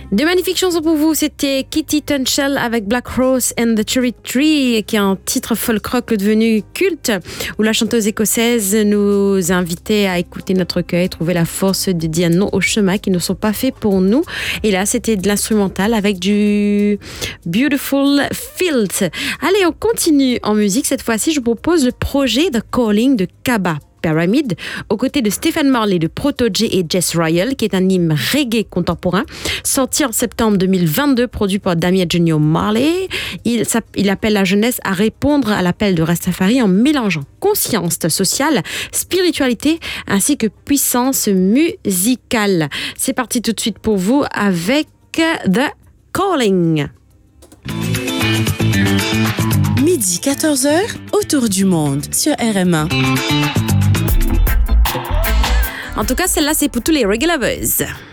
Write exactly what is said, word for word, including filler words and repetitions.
De magnifiques chansons pour vous, c'était Kitty Tunchell avec Black Rose and the Cherry Tree, qui est un titre folk rock devenu culte, où la chanteuse écossaise nous invitait à écouter notre cœur et trouver la force de dire non aux chemins qui ne sont pas faits pour nous. Et là, c'était de l'instrumental avec du Beautiful Fields. Allez, on continue en musique. Cette fois-ci, je vous propose le projet The Calling de Kaba Pyramid, aux côtés de Stephen Marley, de Proto J et Jess Royal, qui est un hymne reggae contemporain, sorti en septembre deux mille vingt-deux, produit par Damien Junior Marley. Il, il appelle la jeunesse à répondre à l'appel de Rastafari en mélangeant conscience sociale, spiritualité, ainsi que puissance musicale. C'est parti tout de suite pour vous avec The Calling. Midi quatorze heures, autour du monde sur R M A. En tout cas, celle-là, c'est pour tous les reggae lovers.